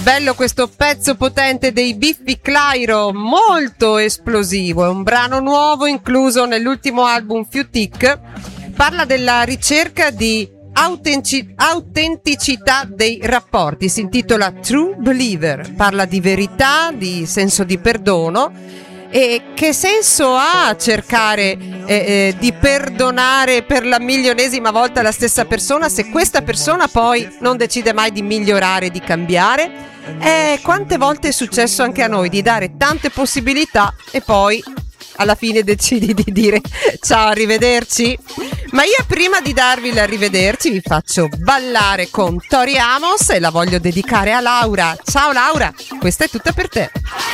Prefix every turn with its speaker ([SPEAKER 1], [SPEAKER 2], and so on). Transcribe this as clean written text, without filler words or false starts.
[SPEAKER 1] Bello questo pezzo potente dei Biffy Clyro, molto esplosivo, è un brano nuovo incluso nell'ultimo album Few Tick, parla della ricerca di autenticità dei rapporti, si intitola True Believer, parla di verità, di senso di perdono. E che senso ha cercare di perdonare per la milionesima volta la stessa persona se questa persona poi non decide mai di migliorare, di cambiare? Quante volte è successo anche a noi di dare tante possibilità e poi alla fine decidi di dire ciao, arrivederci? Ma io prima di darvi l'arrivederci vi faccio ballare con Tori Amos e la voglio dedicare a Laura. Ciao Laura, questa è tutta per te.